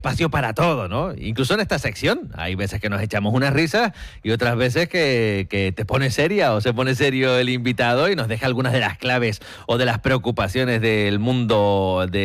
espacio para todo, ¿no? Incluso en esta sección. Hay veces que nos echamos unas risas y otras veces que te pone seria o se pone serio el invitado y nos deja algunas de las claves o de las preocupaciones del mundo de